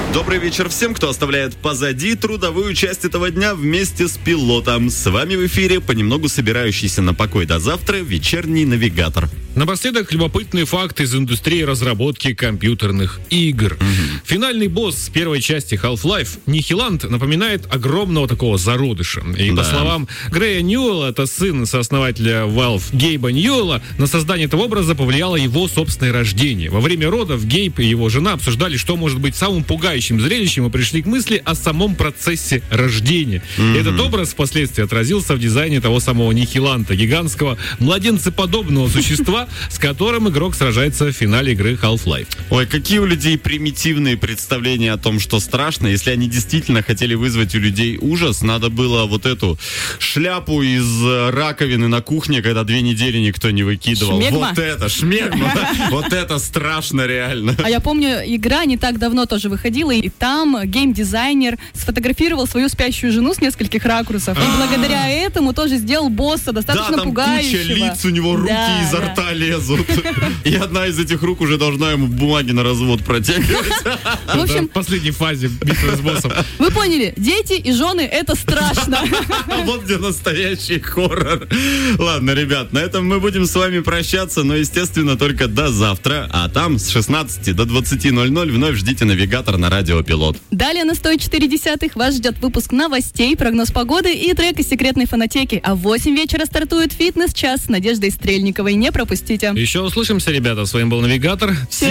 Добрый вечер всем, кто оставляет позади трудовую часть этого дня вместе с пилотом. С вами в эфире понемногу собирающийся на покой до завтра вечерний навигатор. Напоследок любопытный факт из индустрии разработки компьютерных игр. Финальный босс первой части Half-Life Нихиланд напоминает огромного такого зародыша. И по словам Грея Ньюэлла, это сын сооснователя Valve Гейба Ньюэлла, на создание этого образа повлияло его собственное рождение. Во время родов Гейб и его жена обсуждали, что может быть самым пугающим зрелищем, и пришли к мысли о самом процессе рождения. Этот образ впоследствии отразился в дизайне того самого Нихиланда, гигантского младенцеподобного существа, с которым игрок сражается в финале игры Half-Life. Ой, какие у людей примитивные представления о том, что страшно. Если они действительно хотели вызвать у людей ужас, надо было вот эту шляпу из раковины на кухне, когда 2 недели никто не выкидывал. Шмегма? Вот это, шмегма. Вот это страшно реально. А я помню, игра не так давно тоже выходила, и там геймдизайнер сфотографировал свою спящую жену с нескольких ракурсов. И благодаря этому тоже сделал босса достаточно там пугающего. куча лиц, у него руки изо рта лезут. И одна из этих рук уже должна ему бумаги на развод протягивать. В общем, В последней фазе битвы с боссом. вы поняли, дети и жены — это страшно. Вот где настоящий хоррор. Ладно, ребят, на этом мы будем с вами прощаться, но, естественно, только до завтра. А там с 16 до 20:00 вновь ждите навигатор на Радио Пилот. Далее на 104.10 вас ждет выпуск новостей, прогноз погоды и трек из секретной фонотеки. А в 8 вечера стартует фитнес-час с Надеждой Стрельниковой. Не пропустите. Еще услышимся, ребята. С вами был навигатор.